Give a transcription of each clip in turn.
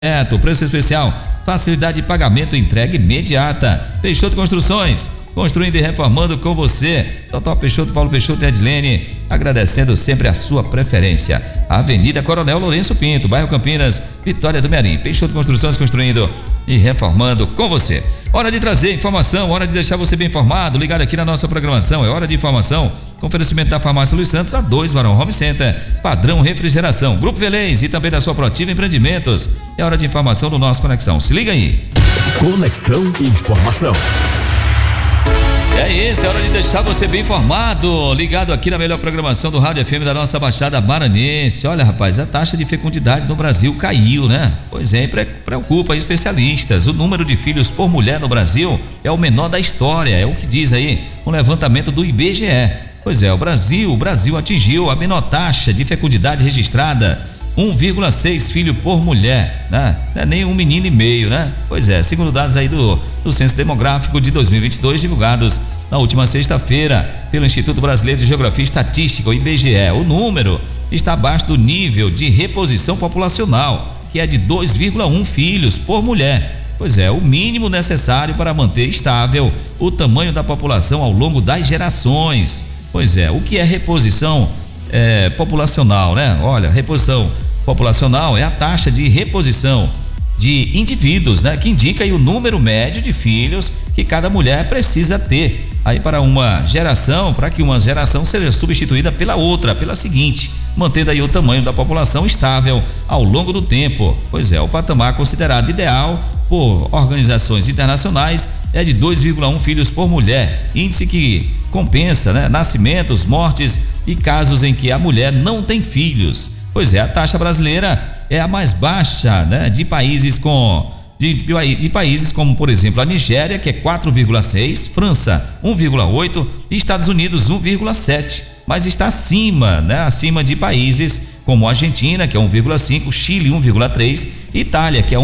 Preço especial, facilidade de pagamento, entrega imediata. Peixoto Construções, construindo e reformando com você. Doutor Peixoto, Paulo Peixoto e Edilene, agradecendo sempre a sua preferência. Avenida Coronel Lourenço Pinto, bairro Campinas, Vitória do Mearim. Peixoto Construções, construindo e reformando com você. Hora de trazer informação, hora de deixar você bem informado, ligado aqui na nossa programação. É hora de informação, com oferecimento da Farmácia Luiz Santos, a 2 Varão Home Center, Padrão Refrigeração, Grupo Velez e também da sua Proativa Empreendimentos. É hora de informação do nosso Conexão. Se liga aí. Conexão Informação. É isso, é hora de deixar você bem informado, ligado aqui na melhor programação do Rádio FM da nossa Baixada Maranhense. Olha, rapaz, a taxa de fecundidade no Brasil caiu, né? Pois é, preocupa especialistas. O número de filhos por mulher no Brasil é o menor da história, é o que diz aí um levantamento do IBGE. Pois é, o Brasil atingiu a menor taxa de fecundidade registrada, 1,6 filho por mulher, né? Não é nem um menino e meio, né? Pois é, segundo dados aí do Censo Demográfico de 2022, divulgados na última sexta-feira pelo Instituto Brasileiro de Geografia e Estatística, o IBGE, o número está abaixo do nível de reposição populacional, que é de 2,1 filhos por mulher. Pois é, o mínimo necessário para manter estável o tamanho da população ao longo das gerações. Pois é, o que é reposição populacional, né? Olha, reposição populacional é a taxa de reposição de indivíduos, né? Que indica aí o número médio de filhos que cada mulher precisa ter aí para que uma geração seja substituída pela outra, pela seguinte, mantendo aí o tamanho da população estável ao longo do tempo. Pois é, o patamar considerado ideal por organizações internacionais é de 2,1 filhos por mulher, índice que compensa, né, nascimentos, mortes e casos em que a mulher não tem filhos. Pois é, a taxa brasileira é a mais baixa, né, de países como, por exemplo, a Nigéria, que é 4,6, França 1,8 e Estados Unidos 1,7, mas está acima, né, acima de países como a Argentina, que é 1,5, Chile 1,3, Itália, que é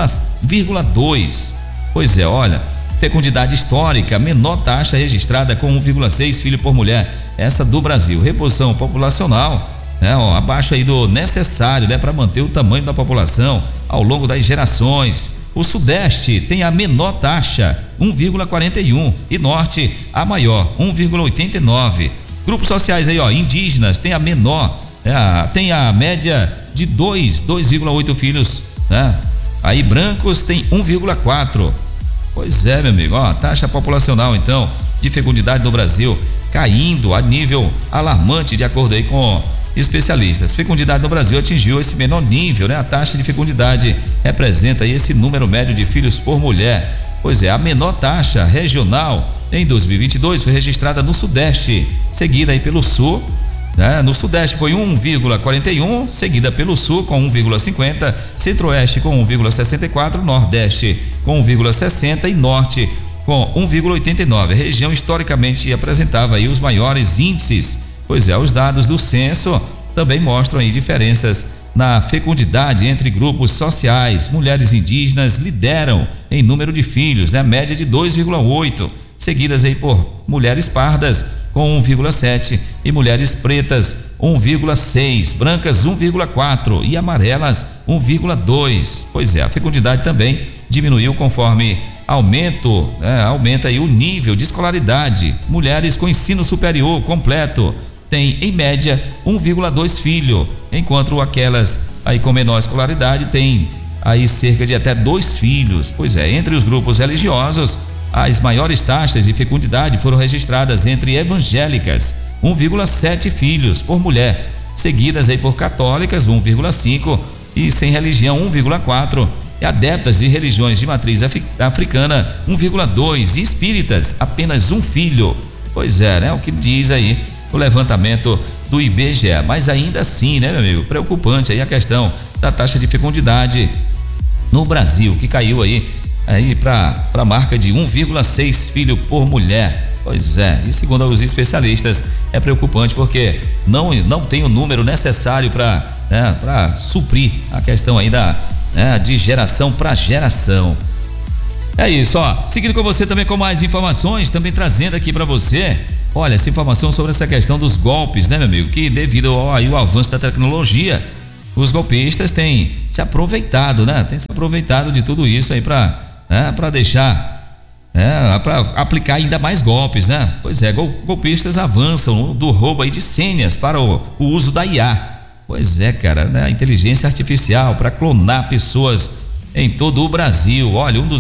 1,2. Pois é, olha, fecundidade histórica, menor taxa registrada com 1,6 filho por mulher, essa do Brasil. Reposição populacional, né, abaixo aí do necessário, né, para manter o tamanho da população ao longo das gerações. O Sudeste tem a menor taxa, 1,41, e Norte a maior, 1,89. Grupos sociais aí, indígenas tem a menor, tem a média de 2,8 filhos, né? Aí brancos tem 1,4. Pois é, meu amigo, taxa populacional então de fecundidade no Brasil caindo a nível alarmante, de acordo aí com especialistas. Fecundidade no Brasil atingiu esse menor nível, né? A taxa de fecundidade representa aí esse número médio de filhos por mulher. Pois é, a menor taxa regional em 2022 foi registrada no Sudeste, seguida aí pelo Sul, né? No Sudeste foi 1,41, seguida pelo Sul com 1,50, Centro-Oeste com 1,64, Nordeste com 1,60 e Norte com 1,89. A região historicamente apresentava aí os maiores índices. Pois é, os dados do censo também mostram aí diferenças na fecundidade entre grupos sociais. Mulheres indígenas lideram em número de filhos, né? Média de 2,8, seguidas aí por mulheres pardas com 1,7 e mulheres pretas 1,6, brancas 1,4 e amarelas 1,2. Pois é, a fecundidade também diminuiu conforme aumenta aí o nível de escolaridade. Mulheres com ensino superior completo tem em média 1,2 filho, enquanto aquelas aí com menor escolaridade tem aí cerca de até 2 filhos. Pois é, entre os grupos religiosos, as maiores taxas de fecundidade foram registradas entre evangélicas, 1,7 filhos por mulher, seguidas aí por católicas, 1,5 e sem religião 1,4, e adeptas de religiões de matriz africana 1,2 e espíritas apenas 1 filho. Pois é, né? O que diz aí o levantamento do IBGE, mas ainda assim, né, meu amigo, preocupante aí a questão da taxa de fecundidade no Brasil, que caiu aí para a marca de 1,6 filho por mulher. Pois é, e segundo os especialistas é preocupante porque não tem o número necessário para suprir a questão aí de geração para geração. É isso, seguindo com você também com mais informações, também trazendo aqui para você, olha, essa informação sobre essa questão dos golpes, né, meu amigo, que devido ao avanço da tecnologia, os golpistas têm se aproveitado, né? Tem se aproveitado de tudo isso aí para deixar, para aplicar ainda mais golpes, né? Pois é, golpistas avançam do roubo aí de senhas para o uso da IA. Pois é, cara, né? A inteligência artificial para clonar pessoas em todo o Brasil. Olha, um dos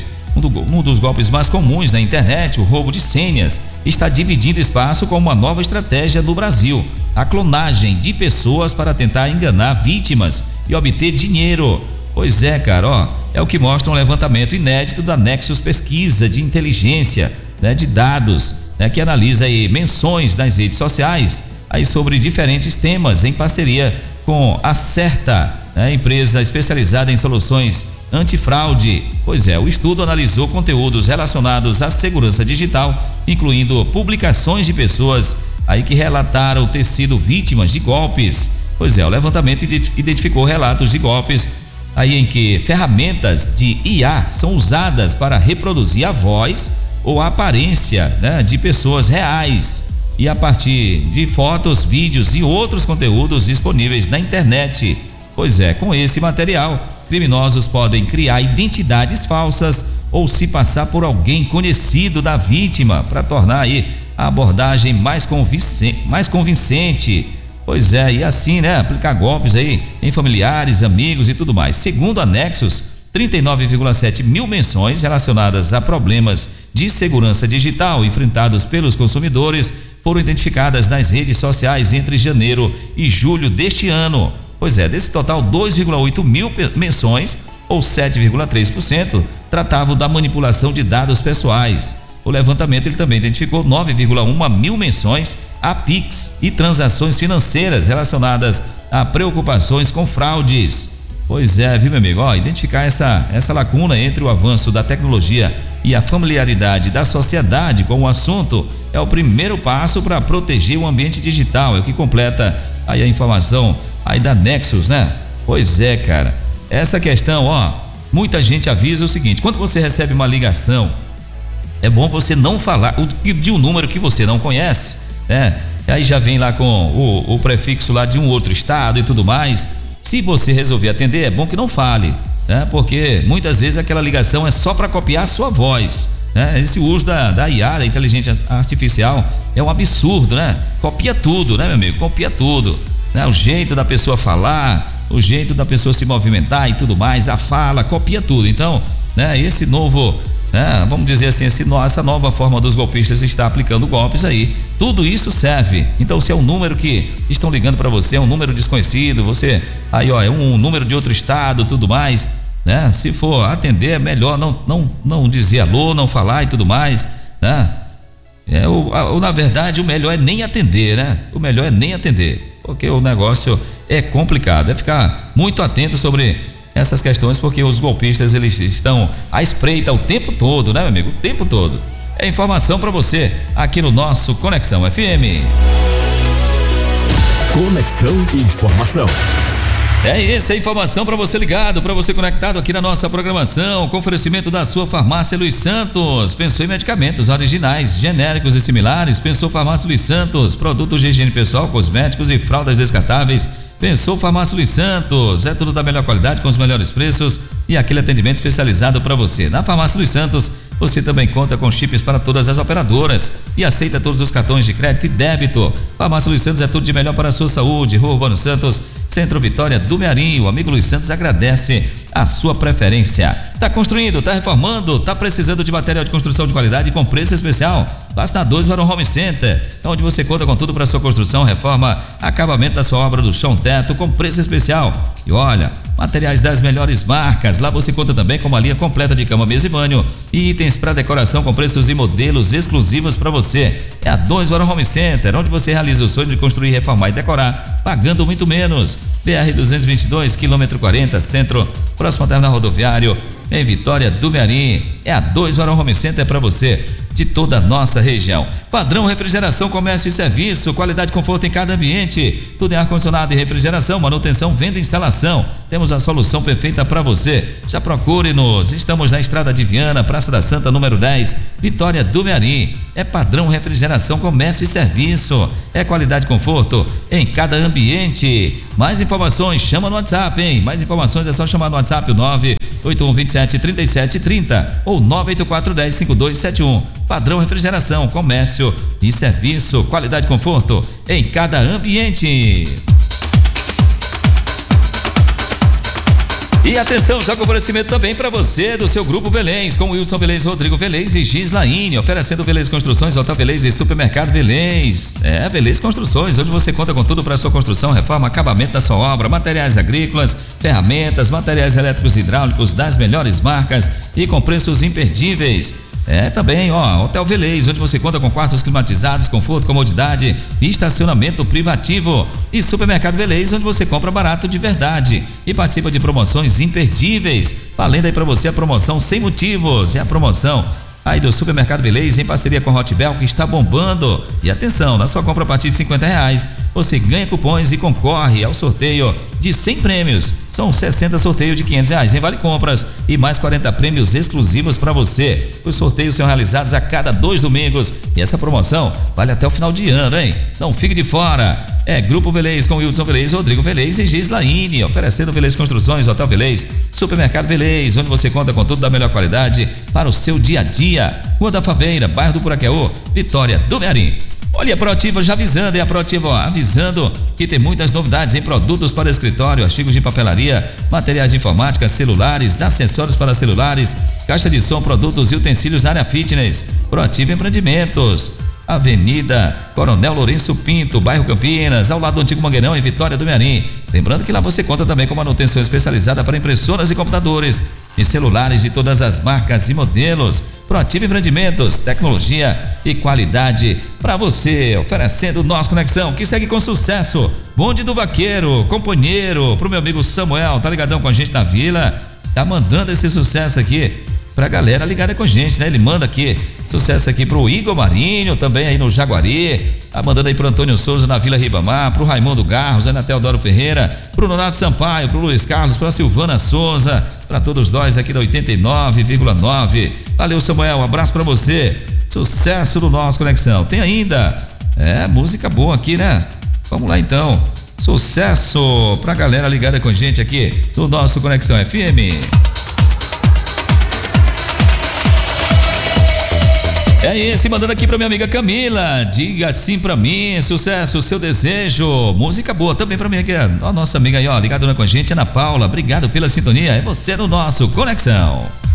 golpes mais comuns na internet, o roubo de senhas, está dividindo espaço com uma nova estratégia no Brasil: a clonagem de pessoas para tentar enganar vítimas e obter dinheiro. Pois é, cara, é o que mostra um levantamento inédito da Nexus Pesquisa de Inteligência, né, de Dados, né, que analisa aí menções nas redes sociais aí sobre diferentes temas em parceria com a Certa, né, empresa especializada em soluções antifraude. Pois é, o estudo analisou conteúdos relacionados à segurança digital, incluindo publicações de pessoas aí que relataram ter sido vítimas de golpes. Pois é, o levantamento identificou relatos de golpes aí em que ferramentas de IA são usadas para reproduzir a voz ou a aparência, né, de pessoas reais, e a partir de fotos, vídeos e outros conteúdos disponíveis na internet. Pois é, com esse material, criminosos podem criar identidades falsas ou se passar por alguém conhecido da vítima para tornar aí a abordagem mais convincente. Pois é, e assim, né, aplicar golpes aí em familiares, amigos e tudo mais. Segundo a Nexus, 39,7 mil menções relacionadas a problemas de segurança digital enfrentados pelos consumidores foram identificadas nas redes sociais entre janeiro e julho deste ano. Pois é, desse total, 2,8 mil menções, ou 7,3%, tratavam da manipulação de dados pessoais. O levantamento ele também identificou 9,1 mil menções a Pix e transações financeiras relacionadas a preocupações com fraudes. Pois é, viu, meu amigo? Identificar essa lacuna entre o avanço da tecnologia e a familiaridade da sociedade com o assunto é o primeiro passo para proteger o ambiente digital. É o que completa aí a informação aí da Nexus, né? Pois é, cara. Essa questão, muita gente avisa o seguinte: quando você recebe uma ligação, é bom você não falar de um número que você não conhece, né? Aí já vem lá com o prefixo lá de um outro estado e tudo mais. Se você resolver atender, é bom que não fale, né? Porque muitas vezes aquela ligação é só para copiar a sua voz, né? Esse uso da IA, da inteligência artificial, é um absurdo, né? Copia tudo, né, meu amigo? Copia tudo, né? O jeito da pessoa falar, o jeito da pessoa se movimentar e tudo mais, a fala, copia tudo. Então, né, esse novo, vamos dizer assim, essa nova forma dos golpistas está aplicando golpes aí. Tudo isso serve. Então, se é um número que estão ligando para você, é um número desconhecido, você aí, é um número de outro estado, tudo mais, né? Se for atender, é melhor não dizer alô, não falar e tudo mais, né? Na verdade, o melhor é nem atender, né? O melhor é nem atender, porque o negócio é complicado. É ficar muito atento sobre essas questões, porque os golpistas eles estão à espreita o tempo todo, né, meu amigo? O tempo todo. É informação para você aqui no nosso Conexão FM. Conexão Informação. É essa a informação para você ligado, para você conectado aqui na nossa programação, com oferecimento da sua farmácia Luiz Santos. Pensou em medicamentos originais, genéricos e similares? Pensou Farmácia Luiz Santos, produtos de higiene pessoal, cosméticos e fraldas descartáveis. Pensou Farmácia Luiz Santos, é tudo da melhor qualidade com os melhores preços e aquele atendimento especializado para você. Na Farmácia Luiz Santos, você também conta com chips para todas as operadoras e aceita todos os cartões de crédito e débito. Farmácia Luiz Santos é tudo de melhor para a sua saúde. Rua Urbano Santos, Centro Vitória do Mearim. O amigo Luiz Santos agradece a sua preferência. Tá construindo, tá reformando, tá precisando de material de construção de qualidade com preço especial? Basta na 2 Varão Home Center, onde você conta com tudo para sua construção, reforma, acabamento da sua obra do chão, teto, com preço especial. E olha, materiais das melhores marcas. Lá você conta também com uma linha completa de cama, mesa e banho e itens para decoração com preços e modelos exclusivos para você. É a 2 Varão Home Center, onde você realiza o sonho de construir, reformar e decorar, pagando muito menos. BR 222, quilômetro 40, centro, próximo ao terminal rodoviário, em Vitória do Mearim. É a 2 Varão Home Center para você. de toda a nossa região. Padrão Refrigeração, Comércio e Serviço, qualidade e conforto em cada ambiente. Tudo em ar-condicionado e refrigeração, manutenção, venda e instalação. Temos a solução perfeita para você. Já procure-nos. Estamos na Estrada de Viana, Praça da Santa, número 10, Vitória do Mearim. É Padrão Refrigeração, Comércio e Serviço. É qualidade e conforto em cada ambiente. Mais informações, chama no WhatsApp, hein? Mais informações é só chamar no WhatsApp, o 981273730 ou 984105271. Padrão Refrigeração, Comércio e Serviço, qualidade e conforto em cada ambiente. E atenção, já com oferecimento também para você do seu Grupo Velez, com Wilson Velez, Rodrigo Velez e Gislaine, oferecendo Velez Construções, Hotel Velez e Supermercado Velez. É, Velez Construções, onde você conta com tudo para sua construção, reforma, acabamento da sua obra, materiais agrícolas, ferramentas, materiais elétricos e hidráulicos das melhores marcas e com preços imperdíveis. É também, Hotel Velez, onde você conta com quartos climatizados, conforto, comodidade e estacionamento privativo. E Supermercado Velez, onde você compra barato de verdade e participa de promoções imperdíveis. Valendo aí para você a promoção Sem Motivos. É a promoção aí do Supermercado Velez em parceria com a Hotbel, que está bombando. E atenção, na sua compra a partir de R$50, você ganha cupons e concorre ao sorteio de 100 prêmios. São 60 sorteios de R$500 em Vale Compras e mais 40 prêmios exclusivos para você. Os sorteios são realizados a cada 2 domingos e essa promoção vale até o final de ano, hein? Não fique de fora. É Grupo Velez com Wilson Velez, Rodrigo Velez e Gislaine, oferecendo Velez Construções, Hotel Velez, Supermercado Velez, onde você conta com tudo da melhor qualidade para o seu dia a dia. Rua da Faveira, bairro do Puraqueú, Vitória do Mearim. Olha, a Proativa já avisando, é a Proativa avisando que tem muitas novidades em produtos para escritório, artigos de papelaria, materiais de informática, celulares, acessórios para celulares, caixa de som, produtos e utensílios na área fitness. Proativa Empreendimentos, Avenida Coronel Lourenço Pinto, bairro Campinas, ao lado do antigo Mangueirão, em Vitória do Mearim. Lembrando que lá você conta também com manutenção especializada para impressoras e computadores e celulares de todas as marcas e modelos. Proativa Empreendimentos, tecnologia e qualidade para você, oferecendo nossa conexão, que segue com sucesso. Bonde do Vaqueiro, companheiro, pro meu amigo Samuel, tá ligadão com a gente na vila, tá mandando esse sucesso aqui pra galera ligada com a gente, né? Ele manda aqui, sucesso aqui pro Igor Marinho, também aí no Jaguari, tá mandando aí pro Antônio Souza na Vila Ribamar, pro Raimundo Garros, aí na Teodoro Ferreira, pro Nonato Sampaio, pro Luiz Carlos, pra Silvana Souza, pra todos nós aqui da 89,9. Valeu, Samuel, um abraço pra você, sucesso do nosso Conexão. Tem ainda, música boa aqui, né? Vamos lá então, sucesso pra galera ligada com a gente aqui no nosso Conexão FM. É esse, mandando aqui pra minha amiga Camila, diga sim pra mim, sucesso, seu desejo, música boa também pra mim aqui, a nossa amiga aí, ligada com a gente, Ana Paula, obrigado pela sintonia, é você no nosso Conexão.